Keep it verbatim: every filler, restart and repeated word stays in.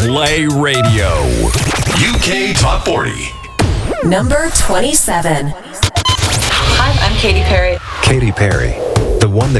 Play Radio. U K Top forty. Number twenty-seven. Hi, I'm Katy Perry. Katy Perry, the one that